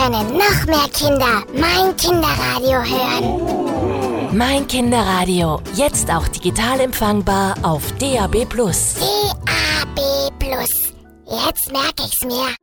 können noch mehr Kinder Mein Kinderradio hören. Mein Kinderradio, jetzt auch digital empfangbar auf DAB+. DAB+. Jetzt merke ich's mir.